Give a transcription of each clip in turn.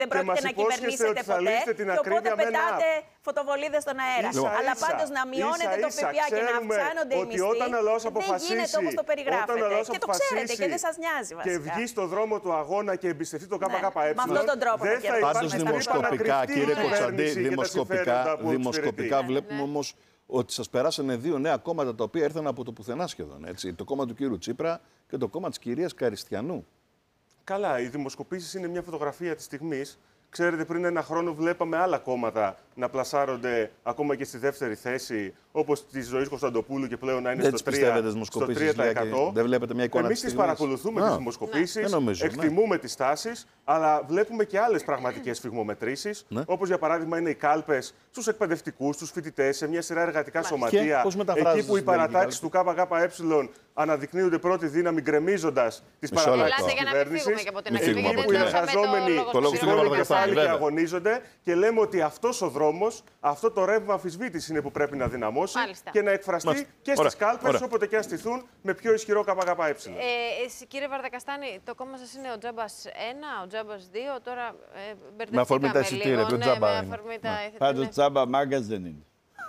δεν πρόκειται να κυβερνήσετε ποτέ και οπότε πετάτε φωτοβολίδες στον αέρα. Αλλά πάντως να μειώνετε το ΦΠΑ και να αυξάνονται οι μισθοί δεν γίνεται όπως το περιγράφετε. Και το ξέρετε και δεν σας νοιάζει βασικά. Και βγει στον δρόμο του αγώνα και εμπιστευτεί το ΚΚΕ. Με αυτόν τον τρόπο να κερδίσει. Πάντως δημοσκοπικά, κύριε Κοτσαντή, δημοσκοπικά βλέπουμε όμως ότι σας περάσανε δύο νέα κόμματα τα οποία ήρθαν από το πουθενά σχεδόν. Έτσι. Το κόμμα του κύριου Τσίπρα και το κόμμα της κυρίας Καριστιανού. Καλά, οι δημοσκοπήσεις είναι μια φωτογραφία της στιγμής. Ξέρετε, πριν ένα χρόνο βλέπαμε άλλα κόμματα να πλασάρονται ακόμα και στη δεύτερη θέση, όπως τη Ζωής Κωνσταντοπούλου και πλέον να είναι στο 3%. Δεν βλέπετε μια εικόνα. Εμείς τις παρακολουθούμε τις δημοσκοπήσεις, εκτιμούμε τις τάσεις, αλλά βλέπουμε και άλλες πραγματικές φυγμομετρήσεις, όπως για παράδειγμα είναι οι κάλπες στους εκπαιδευτικούς, στους φοιτητές, σε μια σειρά εργατικά σωματεία. Εκεί που οι παρατάξεις του ΚΚΕ αναδεικνύονται πρώτη δύναμη, γκρεμίζοντας τις παρατάξεις της κυβέρνησης. Εκεί που οι εργαζόμενοι και αγωνίζονται και λέμε ότι αυτός ο δρόμος, αυτό το ρεύμα αμφισβήτησης είναι που πρέπει να δυναμώσει και να εκφραστεί και στις κάλπες όποτε και αν στηθούν με πιο ισχυρό ΚΚΕ. Κύριε Βαρδακαστάνη, το κόμμα σας είναι ο Τζάμπας 1, ο Τζάμπας 2, τώρα με αφορμή τα εισιτήρια, ποιο Τζάμπα είναι. Πάντως Τζάμπα μάγκας δεν είναι.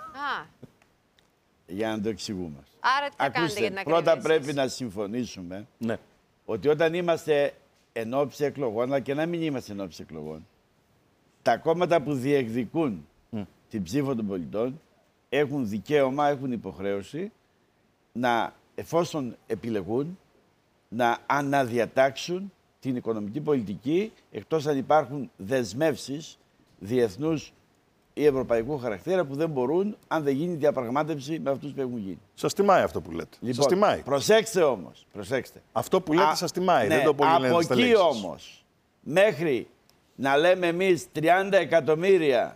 Για να το εξηγούμε. Άρα τι θα κάνετε για την ακριβή? Πρώτα πρέπει να συμφωνήσουμε ότι όταν είμαστε εν ώψη εκλογών, αλλά και να μην είμαστε εν ώψη εκλογών, τα κόμματα που διεκδικούν την ψήφο των πολιτών έχουν δικαίωμα, έχουν υποχρέωση να, εφόσον επιλεγούν, να αναδιατάξουν την οικονομική πολιτική, εκτός αν υπάρχουν δεσμεύσεις διεθνούς ή ευρωπαϊκού χαρακτήρα που δεν μπορούν αν δεν γίνει διαπραγμάτευση με αυτούς που έχουν γίνει. Σας τιμάει αυτό που λέτε. Λοιπόν, σας τιμάει. Προσέξτε όμως. Προσέξτε. Αυτό που λέτε σας τιμάει. Ναι, δεν το πολύ από εκεί όμως μέχρι να λέμε εμείς 30 εκατομμύρια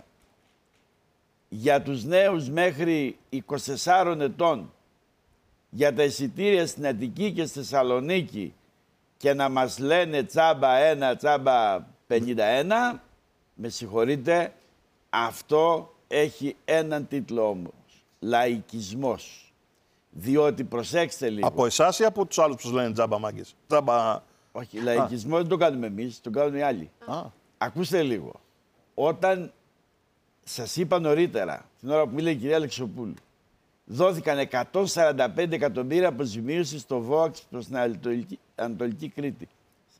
για τους νέους μέχρι 24 ετών για τα εισιτήρια στην Αττική και στη Θεσσαλονίκη και να μας λένε τσάμπα 1, τσάμπα 51, με συγχωρείτε, αυτό έχει έναν τίτλο όμως. Λαϊκισμός. Διότι προσέξτε λίγο. Από εσάς ή από τους άλλους που σας λένε τζάμπα μάγκες? Τζάμπα... Όχι, λαϊκισμό δεν το κάνουμε εμείς, το κάνουν οι άλλοι. Ακούστε λίγο. Όταν σας είπα νωρίτερα, την ώρα που μίλησε η κυρία Αλεξοπούλου, δόθηκαν 145 εκατομμύρια αποζημίωση στο ΒΟΑΚΣ προς την Ανατολική Κρήτη.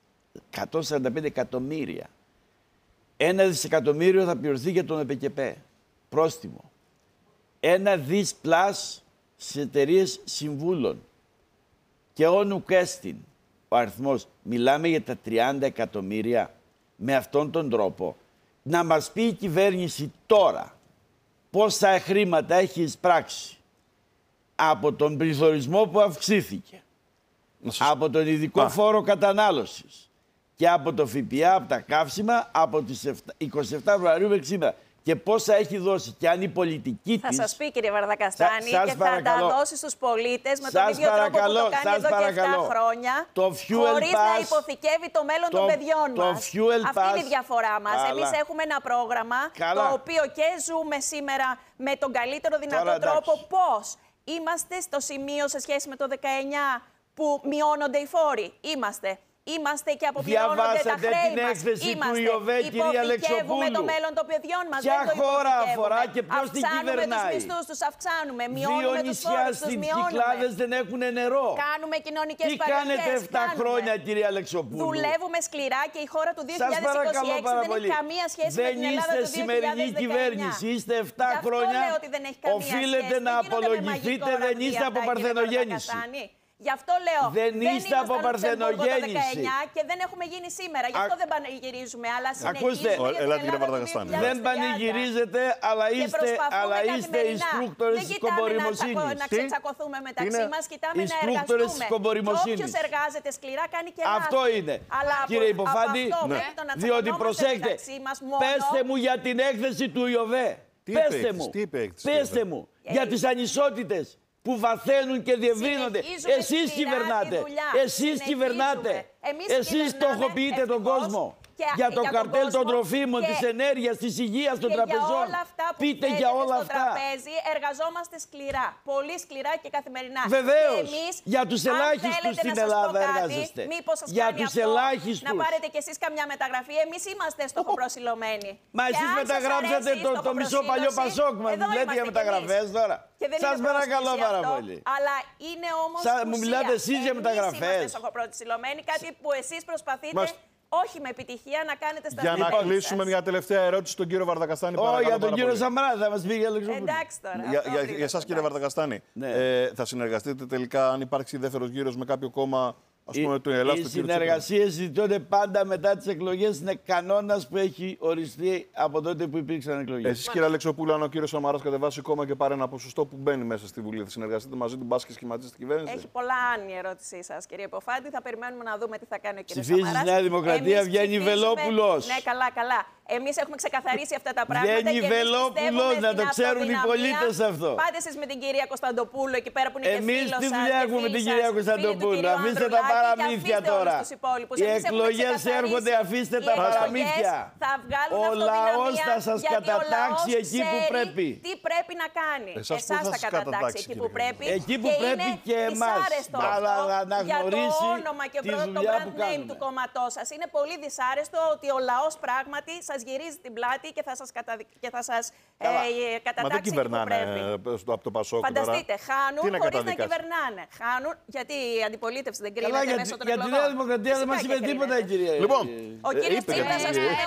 145 εκατομμύρια. 1 δισεκατομμύριο θα πληρωθεί για τον ΕΠΚΕ. Πρόστιμο. 1 δις πλάς στις εταιρείες συμβούλων. Και όνου κέστην. Ο αριθμός. Μιλάμε για τα 30 εκατομμύρια. Με αυτόν τον τρόπο. Να μας πει η κυβέρνηση τώρα πόσα χρήματα έχει εισπράξει από τον πληθωρισμό που αυξήθηκε, από τον ειδικό φόρο κατανάλωσης και από το ΦΠΑ, από τα καύσιμα, από τις 27 Φεβρουαρίου μέχρι σήμερα. Και πόσα έχει δώσει και αν η πολιτική θα της... Θα σας πει, κύριε Βαρδακαστάνη, και θα τα δώσει στους πολίτες με τον ίδιο τρόπο που το κάνει εδώ και 7 χρόνια, χωρίς να υποθηκεύει το μέλλον των παιδιών μας. Αυτή είναι η διαφορά μας. Εμείς έχουμε ένα πρόγραμμα το οποίο και ζούμε σήμερα με τον καλύτερο δυνατό τρόπο. Πώς είμαστε στο σημείο σε σχέση με το 19 που μειώνονται οι φόροι? Είμαστε και αποπληρώνονται τα χρέη μας. Υποθηκεύουμε το μέλλον των παιδιών μας. Ποια χώρα αφορά και ποιος την κυβερνάει? Αυξάνουμε τους μισθούς, τους αυξάνουμε. Μειώνουμε τους φόρους, τους μειώνουμε. Κυκλάδες δεν έχουν νερό. Κάνουμε κοινωνικές παροχές. Τι κάνετε 7 χρόνια, κυρία Αλεξοπούλου? Δουλεύουμε σκληρά και η χώρα του 2026 δεν έχει καμία σχέση με την Ελλάδα του 2019. Δεν είστε σημερινή κυβέρνηση. Είστε 7 χρόνια. Οφείλετε να απολογηθείτε. Δεν είστε από παρθενογέννηση. Γι' αυτό λέω, δεν είστε από παρθενογέννηση και δεν έχουμε γίνει σήμερα. Γι' αυτό δεν πανηγυρίζουμε, αλλά συνεχίζουμε. Ελάτε, κύριε Βαρδακαστάνη. Δεν πανηγυρίζετε, αλλά είστε instructors της κομπορημοσύνης. Να ξετσακωθούμε μεταξύ μας, κοιτάμε να εργαστούμε. Όποιος εργάζεται σκληρά κάνει και λάθη. Αυτό είναι. Κύριε Υποφάντη, διότι προσέχτε, πέστε μου για την έκθεση του ΙΟΒΕ. Πέστε μου για τις ανισότητες που βαθαίνουν και διευρύνονται. Εσείς κυβερνάτε. Εσείς κυβερνάτε. Εσείς στοχοποιείτε τον κόσμο. για το καρτέλ των τροφίμων, της ενέργειας, της υγείας, των τραπεζών. Πείτε για όλα αυτά. Στο τραπέζι εργαζόμαστε σκληρά. Πολύ σκληρά και καθημερινά. Βεβαίως. Για τους ελάχιστους στην Ελλάδα εργάζεστε. Μήπως σας κάνει αυτό να πάρετε κι εσείς καμιά μεταγραφή. Εμείς είμαστε στοχοπροσιλωμένοι. Μα εσείς μεταγράψατε το μισό παλιό Πασόκ. Μα λέτε για μεταγραφές τώρα. Σας παρακαλώ πάρα πολύ. Αλλά είναι όμως. Μου μιλάτε εσείς για μεταγραφές. Είμαστε στοχοπροσιλωμένοι, κάτι που εσείς προσπαθείτε. Όχι με επιτυχία να κάνετε στα Για να κλείσουμε μια τελευταία ερώτηση στον κύριο Βαρδακαστάνη. Όχι, για τον κύριο Σαμαρά θα μας πει για Λεξοπούλου. Εντάξει τώρα. Για εσάς κύριε Βαρδακαστάνη, θα συνεργαστείτε τελικά αν υπάρξει δεύτερος γύρος με κάποιο κόμμα, ας πούμε, του Ελλάδου? Οι συνεργασίες ζητώνται πάντα μετά τις εκλογές. Είναι κανόνας που έχει οριστεί από τότε που υπήρξαν εκλογές. Εσείς κύριε Αλεξοπούλου, αν ο κύριος Σαμαράς κατεβάσει κόμμα και πάρει ένα ποσοστό που μπαίνει μέσα στη Βουλή, θα συνεργαστείτε μαζί του, μπας και σχηματίσετε την κυβέρνηση? Έχει πολλά άνοια η ερώτησή σας, κύριε Υποφάντη. Θα περιμένουμε να δούμε τι θα κάνει ο κύριος Σαμαράς. Σαμαράς. Ψηφίζει Νέα Δημοκρατία, βγαίνει Βελόπουλος. Ναι, καλά. Εμείς έχουμε ξεκαθαρίσει αυτά τα πράγματα. Βγαίνει Βελόπουλος, να το ξέρουν οι πολίτες αυτό. Πάτε εσείς με την κυρία Κωνσταντοπούλου εκεί πέρα που είναι και φίλος σας. Εμείς τι δουλειά έχουμε με την κυρία Κωνσταντοπούλου? Αφήστε τα παραμύθια τώρα. Οι εκλογές έρχονται, αφήστε τα παραμύθια. Ο λαός θα σας κατατάξει εκεί που πρέπει. Τι πρέπει να κάνει? Εσάς θα κατατάξει εκεί που πρέπει. Εκεί που πρέπει και εμάς. Αλλά να γνωρίσει το όνομα και το brand name του κόμματός σας. Είναι πολύ δυσάρεστο ότι ο λαός πράγματι σας γυρίζει την πλάτη και θα σας κατατάξει. Μα δεν κυβερνάνε από το Πασόκ. Φανταστείτε, χάνουν χωρίς να κυβερνάνε. Χάνουν γιατί η αντιπολίτευση δεν κρίνεται μέσω των εκλογών. Για τη Νέα Δημοκρατία δεν μας είπε τίποτα, κυρία. Λοιπόν, ο κύριος Τσίπρας σας πει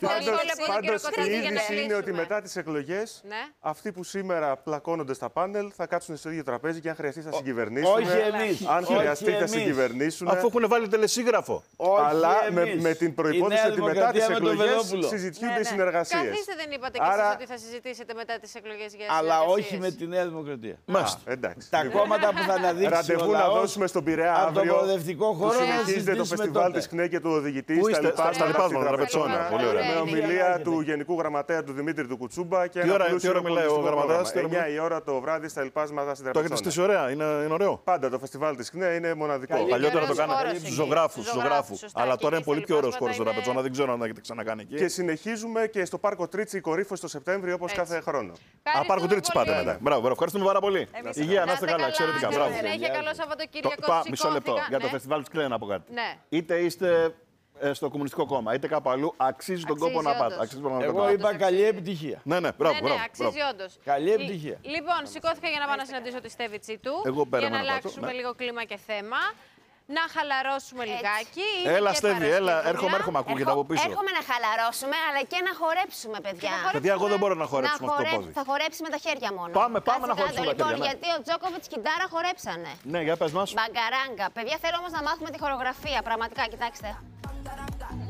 πάντως η είδηση είναι ότι μετά τις εκλογές αυτοί που σήμερα πλακώνονται στα πάνελ θα κάτσουν στο ίδιο τραπέζι και αν χρειαστεί θα συγκυβερνήσουν. Όχι εμείς. Αν χρειαστεί θα συγκυβερνήσουν. Αφού έχουν βάλει τελεσίγραφο. Αλλά με την προϋπόθεση ότι μετά τις εκλογές συζητιούνται οι συνεργασίες. Καθίστε, δεν είπατε κι εσείς ότι θα συζητήσετε μετά τις εκλογές για αλλά συνεργασίες? όχι με τη Νέα Δημοκρατία. Εντάξει. Τα κόμματα που θα αναδείξει ραντεβού να δώσουμε στον Πειραιά αύριο. Από το προοδευτικό χώρο να συνεχίζεται το φεστιβάλ της ΚΝΕ και του οδηγητή στα Λιπάσματα. Με ομιλία του Γενικού Γραμματέα του Δημήτρη του Κουτσούμπα. Τι ώρα μιλάει ο γραμματέας? 9 η ώρα το βράδυ στα Λιπάσματα στην Το έχετε στήσει ωραία, είναι ωραίο. Πάντα το φεστιβάλ της ΚΝΕ είναι μοναδικό. Παλιότερα το κάνανε στους ζωγράφους. Αλλά τώρα είναι πολύ πιο ωραίος χώρος στο τραπεζόνα, δεν ξέρω αν θα έχετε ξανακάνει εκεί. Και συνεχίζουμε και στο Πάρκο Τρίτσι κορύφωση το Σεπτέμβριο όπως κάθε χρόνο. Πάρκο Τρίτσι πάτε μετά. Μπράβο, ευχαριστούμε πάρα πολύ. Υγεία, να είστε καλά, εξαιρετικά. Μπράβο. Καλό Σαββατοκύριακο. Μισό λεπτό για το φεστιβάλ της ΚΝΕ να πω κάτι. Είτε είστε στο Κομμουνιστικό Κόμμα, είτε κάπου αλλού, αξίζει τον κόπο να πάτε. Εγώ είπα καλή επιτυχία. Ναι, μπράβο. Αξίζει όντως. Καλή επιτυχία. Λοιπόν, σηκώθηκα για να πάω να συναντήσω τη Στέβη Τσίτου. Για να αλλάξουμε λίγο κλίμα και θέμα. Να χαλαρώσουμε λιγάκι. Έλα, Στέβη, έρχομαι, ακούγεται από πίσω. Έρχομαι να χαλαρώσουμε, αλλά και να χορέψουμε, παιδιά. Παιδιά, εγώ δεν μπορώ να χορέψω με αυτό το πόδι. Θα χορέψει με τα χέρια μόνο. Πάμε να χορέψουμε με τα χέρια. Λοιπόν, γιατί ο Τζόκοβιτς και η Ντάρα χορέψανε. Ναι, για πες μας. Μπαγκαράγκα. Παιδιά, θέλω όμως να μάθουμε τη χορογραφία. Πραγματικά, κοιτάξτε.